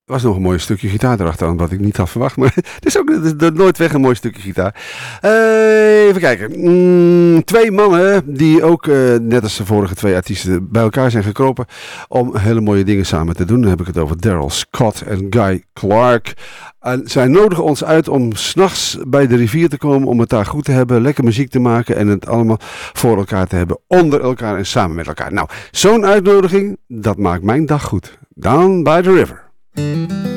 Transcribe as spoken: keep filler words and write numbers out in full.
Er was nog een mooi stukje gitaar erachteraan, wat ik niet had verwacht. Maar het is ook het is nooit weg een mooi stukje gitaar. Uh, even kijken. Mm, twee mannen die ook, uh, net als de vorige twee artiesten, bij elkaar zijn gekropen om hele mooie dingen samen te doen. Dan heb ik het over Daryl Scott en Guy Clark. En zij nodigen ons uit om 's nachts bij de rivier te komen, om het daar goed te hebben, lekker muziek te maken en het allemaal voor elkaar te hebben, onder elkaar en samen met elkaar. Nou, zo'n uitnodiging, dat maakt mijn dag goed. Down by the river.